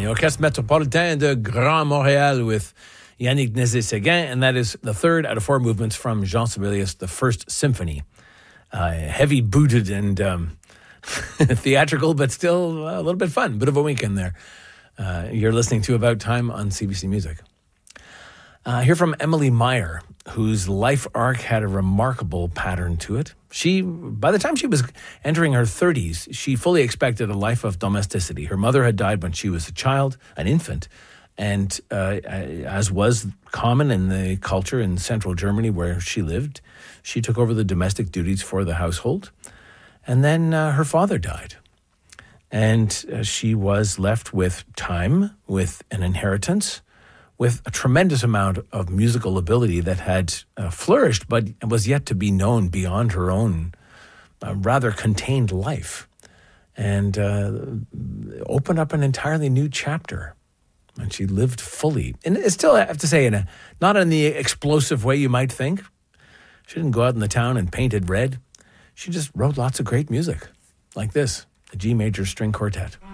the Orchestre Métropolitain de Grand Montréal with Yannick Nézet-Séguin, and that is the third out of four movements from Jean Sibelius, the First Symphony. Heavy-booted and theatrical, but still a little bit fun. Bit of a weekend there. You're listening to About Time on CBC Music. Hear from Emily Meyer, whose life arc had a remarkable pattern to it. By the time she was entering her 30s, she fully expected a life of domesticity. Her mother had died when she was a child, an infant, and as was common in the culture in central Germany where she lived, she took over the domestic duties for the household. And then her father died. And she was left with time, with an inheritance, with a tremendous amount of musical ability that had flourished, but was yet to be known beyond her own rather contained life, and opened up an entirely new chapter. And she lived fully. And still, I have to say, not in the explosive way you might think. She didn't go out in the town and paint it red. She just wrote lots of great music, like this, the G major string quartet.